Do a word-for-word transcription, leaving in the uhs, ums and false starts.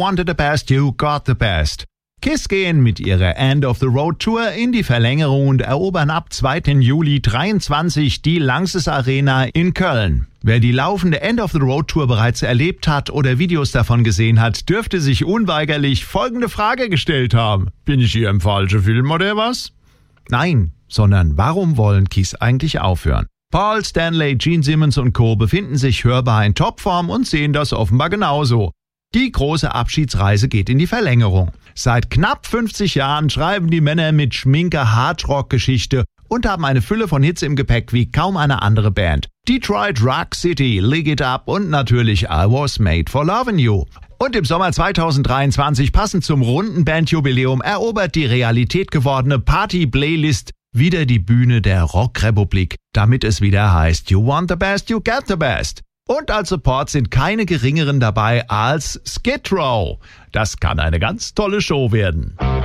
wanted the best, you got the best. KISS gehen mit ihrer End of the Road Tour in die Verlängerung und erobern ab zweiten Juli dreiundzwanzig die Lanxess Arena in Köln. Wer die laufende End of the Road Tour bereits erlebt hat oder Videos davon gesehen hat, dürfte sich unweigerlich folgende Frage gestellt haben. Bin ich hier im falschen Film oder was? Nein, sondern warum wollen KISS eigentlich aufhören? Paul Stanley, Gene Simmons und Co. befinden sich hörbar in Topform und sehen das offenbar genauso. Die große Abschiedsreise geht in die Verlängerung. Seit knapp fünfzig Jahren schreiben die Männer mit Schminke Hardrock-Geschichte und haben eine Fülle von Hits im Gepäck wie kaum eine andere Band. Detroit Rock City, Lick It Up und natürlich I Was Made for Lovin' You. Und im Sommer zweitausenddreiundzwanzig, passend zum runden Bandjubiläum, erobert die Realität gewordene Party-Playlist wieder die Bühne der Rockrepublik, damit es wieder heißt You want the best, you get the best. Und als Support sind keine geringeren dabei als Skid Row. Das kann eine ganz tolle Show werden.